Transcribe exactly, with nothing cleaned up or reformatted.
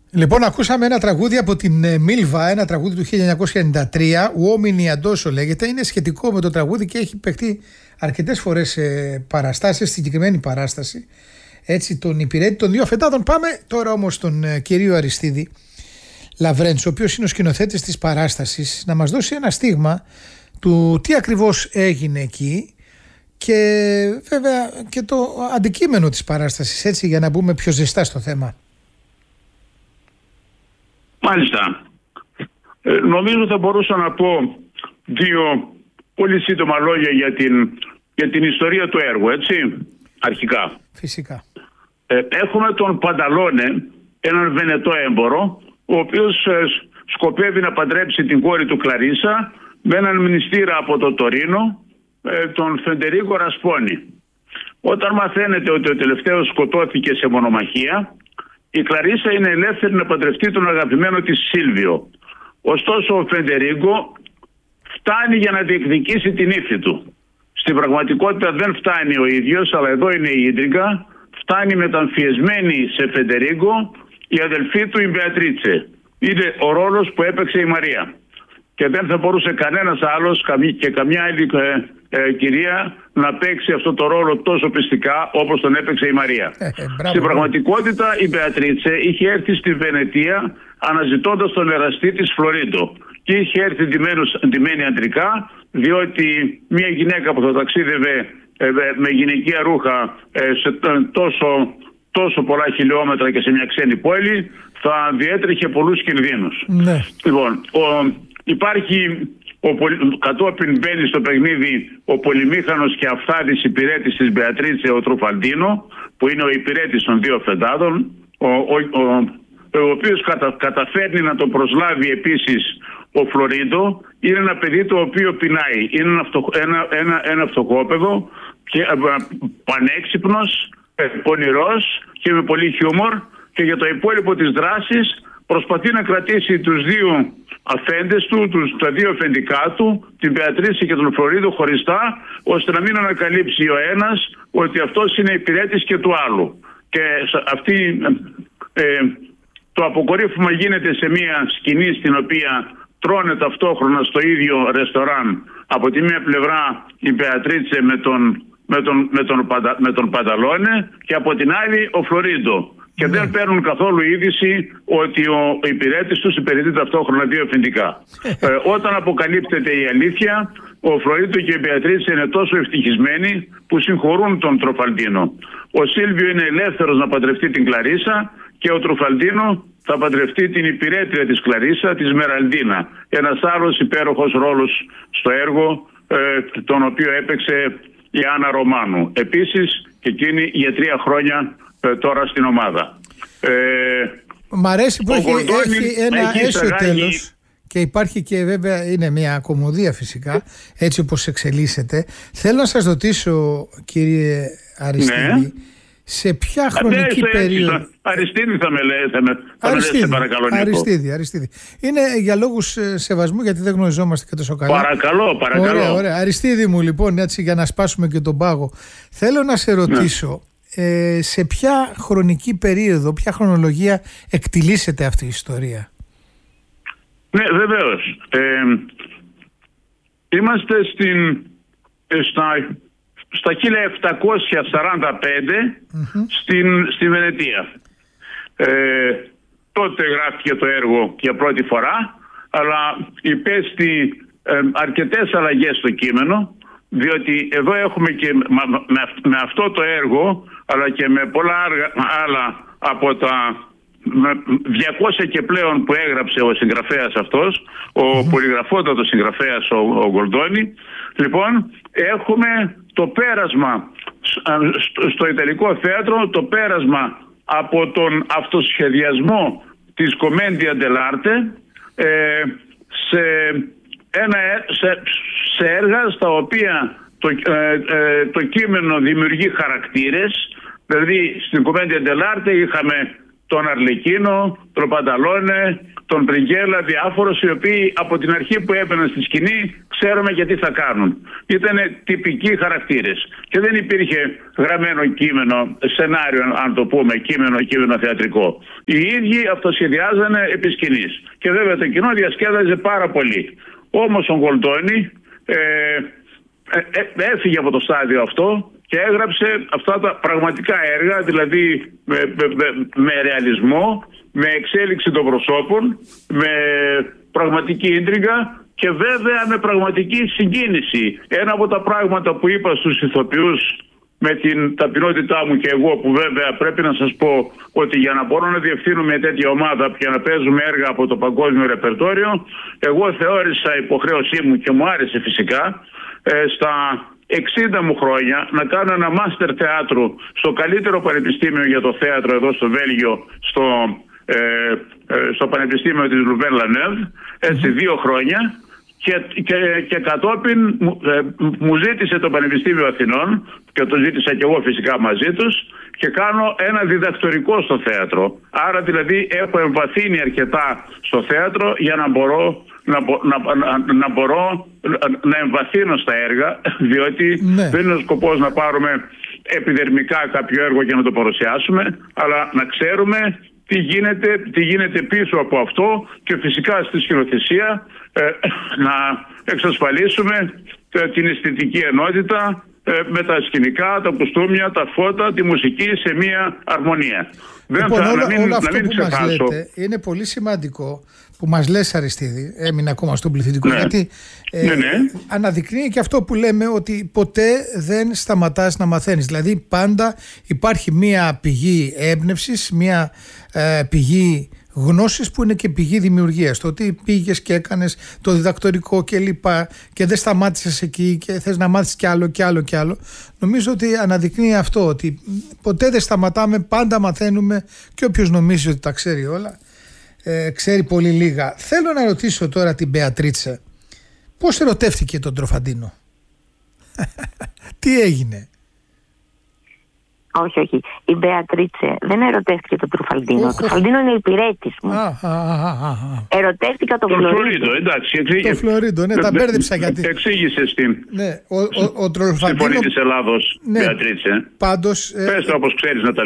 Λοιπόν, ακούσαμε ένα τραγούδι από την Μίλβα, ένα τραγούδι του χίλια εννιακόσια ενενήντα τρία, «Uomini Addosso» λέγεται. Είναι σχετικό με το τραγούδι και έχει παιχτεί αρκετές φορές σε παραστάσεις, στη συγκεκριμένη παράσταση. Έτσι, τον υπηρέτη των δύο φετάδων. Πάμε τώρα όμως στον κύριο Αριστίδη Λαβρέντσο, ο οποίος είναι ο σκηνοθέτης της παράστασης, να μας δώσει ένα στίγμα του τι ακριβώς έγινε εκεί και βέβαια και το αντικείμενο της παράστασης, έτσι, για να μπούμε πιο ζεστά στο θέμα. Μάλιστα. Ε, νομίζω θα μπορούσα να πω δύο πολύ σύντομα λόγια για την, για την ιστορία του έργου, έτσι, αρχικά. Φυσικά. Ε, έχουμε τον Πανταλόνε, έναν Βενετό έμπορο, ο οποίος ε, σκοπεύει να παντρέψει την κόρη του Κλαρίσα με έναν μνηστήρα από το Τωρίνο, ε, τον Φεντερίκο Ρασπόνι. Όταν μαθαίνεται ότι ο τελευταίος σκοτώθηκε σε μονομαχία, η Κλαρίσα είναι ελεύθερη να παντρευτεί τον αγαπημένο της Σίλβιο. Ωστόσο ο Φεντερίκο φτάνει για να διεκδικήσει την ύφη του. Στην πραγματικότητα δεν φτάνει ο ίδιος, αλλά εδώ είναι η ίντριγκα. Φτάνει μεταμφιεσμένη σε Φεντερίκο η αδελφή του η Μπεατρίτσε. Είναι ο ρόλος που έπαιξε η Μαρία. Και δεν θα μπορούσε κανένας άλλος και καμιά άλλη ε, ε, κυρία να παίξει αυτό το ρόλο τόσο πιστικά όπως τον έπαιξε η Μαρία. Ε, ε, Στην πραγματικότητα η Μπεατρίτσε είχε έρθει στη Βενετία αναζητώντας τον εραστή της Φλωρίντο και είχε έρθει ντυμένη αντρικά, διότι μια γυναίκα που θα ταξίδευε ε, με γυναικεία ρούχα ε, σε τόσο, τόσο πολλά χιλιόμετρα και σε μια ξένη πόλη θα διέτρεχε πολλούς κινδύνους. Ναι. Λοιπόν, ο, υπάρχει ο, κατόπιν μπαίνει στο παιχνίδι ο πολυμήχανος και αυθάδης υπηρέτης της Μπεατρίτσε, ο Τρουφαλντίνο, που είναι ο υπηρέτης των δύο φεντάδων, ο, ο, ο, ο οποίος κατα, καταφέρνει να τον προσλάβει επίσης ο Φλωρίντο. Είναι ένα παιδί το οποίο πεινάει, είναι ένα, φτωχ, ένα, ένα, ένα φτωχόπεδο και πανέξυπνος, πονηρός και με πολύ χιούμορ, και για το υπόλοιπο της δράσης προσπαθεί να κρατήσει τους δύο αφέντες του, τους, τα δύο αφεντικά του, την Μπεατρίτσε και τον Φλωρίντο χωριστά, ώστε να μην ανακαλύψει ο ένας ότι αυτός είναι υπηρέτης και του άλλου. Και αυτή, ε, το αποκορύφωμα γίνεται σε μια σκηνή στην οποία τρώνε ταυτόχρονα στο ίδιο ρεστοράν από τη μία πλευρά η Μπεατρίτσε με τον, με τον, με τον, με τον Πανταλόνε και από την άλλη ο Φλωρίντο. Και ναι. δεν παίρνουν καθόλου είδηση ότι ο υπηρέτης τους υπηρετεί ταυτόχρονα δύο αφεντικά. ε, όταν αποκαλύπτεται η αλήθεια, ο Φλωρίντο και η Μπεατρίτσε είναι τόσο ευτυχισμένοι που συγχωρούν τον Τρουφαλντίνο. Ο Σίλβιο είναι ελεύθερος να παντρευτεί την Κλαρίσα και ο Τρουφαλντίνο θα παντρευτεί την υπηρέτρια της Κλαρίσα, της Μεραλντίνα. Ένας άλλος υπέροχος ρόλος στο έργο, ε, τον οποίο έπαιξε η Άννα Ρωμάνου. Επίσης και εκείνη για τρία χρόνια ε, τώρα στην ομάδα. Ε, Μ' αρέσει που έχει, έχει ένα έχει έσω τέλος και υπάρχει και βέβαια είναι μια κωμωδία φυσικά, έτσι όπως εξελίσσεται. Θέλω να σας ρωτήσω, κύριε Αριστίδη, ναι. σε ποια χρονική ναι, περίοδο... Αριστίδη θα με λέει, θα με, θα Αριστίδη, με λέει, παρακαλώ, Αριστίδη, Αριστίδη. Είναι για λόγους σεβασμού, γιατί δεν γνωριζόμαστε και τόσο καλά. Παρακαλώ, παρακαλώ. Ωραία, ωραία. Αριστίδη μου, λοιπόν, έτσι για να σπάσουμε και τον πάγο. Θέλω να σε ρωτήσω, ναι. ε, σε ποια χρονική περίοδο, ποια χρονολογία εκτιλήσεται αυτή η ιστορία? Ναι, βεβαίως. Ε, είμαστε στην, στα... στα χίλια επτακόσια σαράντα πέντε mm-hmm. στην, στη Βενετία. Ε, τότε γράφτηκε το έργο για πρώτη φορά, αλλά υπέστη ε, αρκετές αλλαγές στο κείμενο, διότι εδώ έχουμε και με, με, με αυτό το έργο, αλλά και με πολλά άλλα από τα διακόσια και πλέον που έγραψε ο συγγραφέας αυτός, ο mm-hmm. πολυγραφότατος συγγραφέας ο, ο Γκολντόνι. Λοιπόν, έχουμε το πέρασμα στο Ιταλικό θέατρο, το πέρασμα από τον αυτοσχεδιασμό της Commedia dell'arte ε, σε, ένα, σε, σε έργα στα οποία το, ε, ε, το κείμενο δημιουργεί χαρακτήρες. Δηλαδή στην Commedia dell'arte είχαμε τον Αρλεκίνο, τον Πανταλόνε, τον Πριγκέλα, διάφορους οι οποίοι από την αρχή που έμπαιναν στη σκηνή ξέρουμε γιατί θα κάνουν. Ήταν τυπικοί χαρακτήρες και δεν υπήρχε γραμμένο κείμενο, σενάριο αν το πούμε, κείμενο, κείμενο θεατρικό. Οι ίδιοι αυτοσχεδιάζανε επί σκηνής και βέβαια το κοινό διασκέδαζε πάρα πολύ. Όμως ο Γκολντόνι ε, ε, ε, έφυγε από το στάδιο αυτό και έγραψε αυτά τα πραγματικά έργα, δηλαδή με, με, με, με ρεαλισμό, με εξέλιξη των προσώπων, με πραγματική ίντριγκα και βέβαια με πραγματική συγκίνηση. Ένα από τα πράγματα που είπα στους ηθοποιούς με την ταπεινότητά μου και εγώ, που βέβαια πρέπει να σας πω ότι για να μπορώ να διευθύνω μια τέτοια ομάδα και να παίζουμε έργα από το παγκόσμιο ρεπερτόριο, εγώ θεώρησα υποχρέωσή μου και μου άρεσε φυσικά ε, στα εξήντα μου χρόνια να κάνω ένα μάστερ θεάτρου στο καλύτερο πανεπιστήμιο για το θέατρο εδώ στο Βέλγιο, στο, ε, ε, στο Πανεπιστήμιο της Λουβέν-Λανέβ, έτσι mm-hmm. δύο χρόνια. Και, και, και κατόπιν μου, ε, μου ζήτησε το Πανεπιστήμιο Αθηνών και το ζήτησα και εγώ φυσικά μαζί τους και κάνω ένα διδακτορικό στο θέατρο. Άρα δηλαδή έχω εμβαθύνει αρκετά στο θέατρο για να μπορώ να, να, να, να, μπορώ, να εμβαθύνω στα έργα, διότι ναι. δεν είναι ο σκοπός να πάρουμε επιδερμικά κάποιο έργο και να το παρουσιάσουμε, αλλά να ξέρουμε τι γίνεται, τι γίνεται πίσω από αυτό και φυσικά στη σκηνοθεσία ε, να εξασφαλίσουμε ε, την αισθητική ενότητα ε, με τα σκηνικά, τα κουστούμια, τα φώτα, τη μουσική σε μία αρμονία. Λοιπόν, Δεν θα, όλα, να μην, όλο αυτό να μην που ξεχάσω. Μας λέτε είναι πολύ σημαντικό που μας λες, Αριστίδη, έμεινε ακόμα στον πληθυντικό, ναι. γιατί ε, ναι, ναι. αναδεικνύει και αυτό που λέμε ότι ποτέ δεν σταματάς να μαθαίνεις. Δηλαδή πάντα υπάρχει μία πηγή έμπνευσης, μία ε, πηγή γνώσης που είναι και πηγή δημιουργίας. Το ότι πήγες και έκανες το διδακτορικό και λοιπά και δεν σταμάτησες εκεί και θες να μάθεις κι άλλο κι άλλο κι άλλο. Νομίζω ότι αναδεικνύει αυτό, ότι ποτέ δεν σταματάμε, πάντα μαθαίνουμε και όποιος νομίζει ότι τα ξέρει όλα ε, ξέρει πολύ λίγα. Θέλω να ρωτήσω τώρα την Μπεατρίτσα πώς ερωτεύτηκε τον Τροφαντίνο. Τι έγινε? Όχι, όχι. Η Μπεατρίτσε δεν ερωτεύτηκε τον Τρουφαλντίνο. Ο Τρουφαλντίνο είναι υπηρέτης μου. Α, α, α, α, α. Ερωτεύτηκα τον Φλωρίντο. Εντάξει, το Φλωρίντο, ναι, τα μπέρδεψα γιατί. Εξήγησε στην. Ναι, ο, ο, ο Τρουφαλντίνο. Στην φωνή της Ελλάδος, ναι, Μπεατρίτσε. Πάντως. Πες το όπως ξέρεις να τα